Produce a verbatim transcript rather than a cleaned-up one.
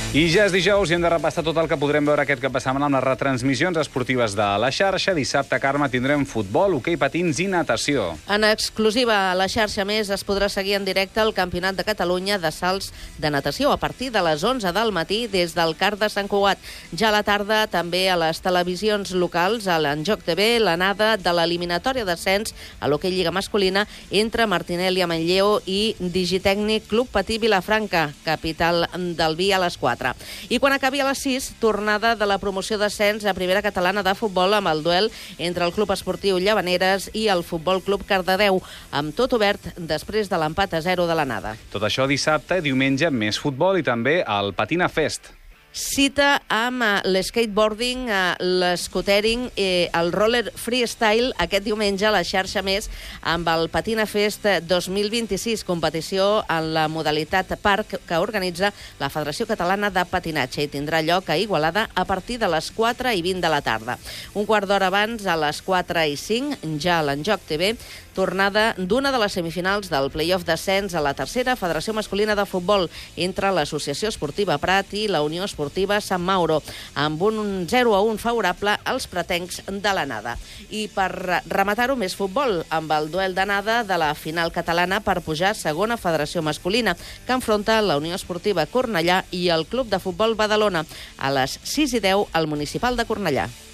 I ja és dijous i hem de repassar tot el que podrem veure aquest cap de setmana amb les retransmissions esportives de la xarxa. Dissabte, Carme, tindrem futbol, hoquei patins i natació. En exclusiva a la xarxa més es podrà seguir en directe el Campionat de Catalunya de salts de natació a partir de les onze del matí des del Car de Sant Cugat. Ja a la tarda també a les televisions locals, a l'Enjoc T V, l'anada de l'eliminatòria d'ascens a l'hoquei lliga masculina entre Martinelli a Manlleu i Digitècnic Club Patí Vilafranca, capital del Vi, a les quatre. I quan acabi a les sis, tornada de la promoció d'ascens a Primera Catalana de Futbol amb el duel entre el Club Esportiu Llavaneres i el Futbol Club Cardedeu, amb tot obert després de l'empat a zero de l'anada. Tot això dissabte i diumenge, més futbol i també el Patina Fest. Cita amb l'skateboarding, l'escootering, el roller freestyle aquest diumenge a la xarxa més amb el Patina Fest dos mil vint-i-sis, competició en la modalitat parc que organitza la Federació Catalana de Patinatge i tindrà lloc a Igualada a partir de les quatre i vint de la tarda. Un quart d'hora abans, a les quatre i cinc, ja a l'Enjoc T V, tornada d'una de les semifinals del play-off d'ascens a la tercera Federació Masculina de Futbol entre l'Associació Esportiva Prat i la Unió Esportiva Sant Mauro, amb un zero a un favorable als pretencs de l'anada. I per rematar-ho, més futbol, amb el duel d'anada de la final catalana per pujar a segona Federació Masculina, que enfronta la Unió Esportiva Cornellà i el Club de Futbol Badalona, a les sis i deu al Municipal de Cornellà.